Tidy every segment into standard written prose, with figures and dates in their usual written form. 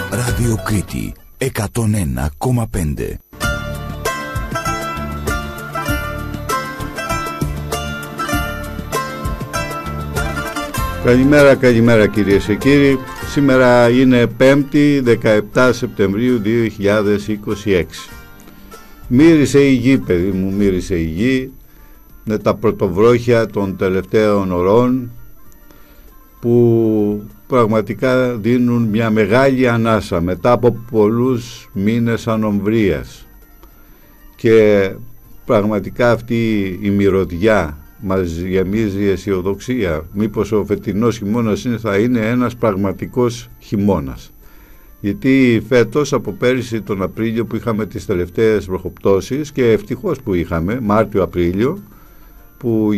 Ράδιο Κρήτη 101,5. Καλημέρα κυρίες και κύριοι. Σήμερα είναι 5η 17 Σεπτεμβρίου 2026. Μύρισε η γη, παιδί μου, μύρισε η γη με τα πρωτοβρόχια των τελευταίων ωρών που πραγματικά δίνουν μια μεγάλη ανάσα μετά από πολλούς μήνες ανομβρίας, και πραγματικά αυτή η μυρωδιά μας γεμίζει αισιοδοξία. Μήπως ο φετινός χειμώνας θα είναι ένας πραγματικός χειμώνας, γιατί φέτος από πέρυσι τον Απρίλιο που είχαμε τις τελευταίες βροχοπτώσεις, και ευτυχώς που είχαμε Μάρτιο-Απρίλιο που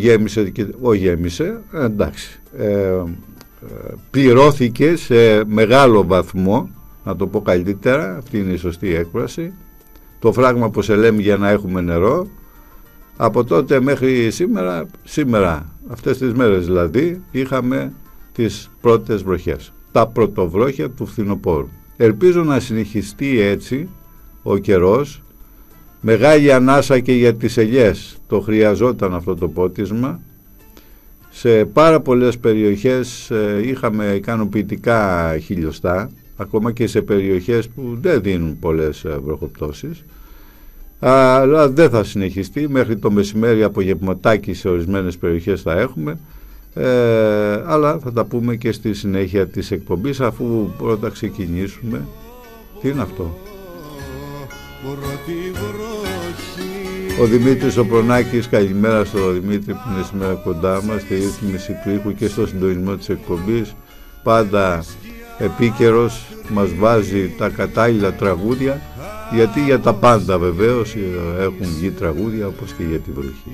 πληρώθηκε σε μεγάλο βαθμό, να το πω καλύτερα, αυτή είναι η σωστή έκφραση, το φράγμα που σε λέμε για να έχουμε νερό. Από τότε μέχρι σήμερα, αυτές τις μέρες δηλαδή, είχαμε τις πρώτες βροχές, τα πρωτοβρόχια του φθινοπόρου. Ελπίζω να συνεχιστεί έτσι ο καιρός. Μεγάλη ανάσα και για τις ελιές, το χρειαζόταν αυτό το πότισμα. Σε πάρα πολλές περιοχές είχαμε ικανοποιητικά χιλιοστά, ακόμα και σε περιοχές που δεν δίνουν πολλές βροχοπτώσεις. Αλλά δεν θα συνεχιστεί, μέχρι το μεσημέρι απογευματάκι σε ορισμένες περιοχές θα έχουμε, αλλά θα τα πούμε και στη συνέχεια της εκπομπής, αφού πρώτα ξεκινήσουμε. Τι είναι αυτό? Ο Δημήτρης ο Προνάκης, καλημέρα στο Δημήτρη που είναι σήμερα κοντά μας στη ρύθμιση του ήχου και στο συντονισμό της εκπομπής, πάντα επίκαιρος, μας βάζει τα κατάλληλα τραγούδια, γιατί για τα πάντα βεβαίως έχουν βγει τραγούδια, όπως και για τη βροχή.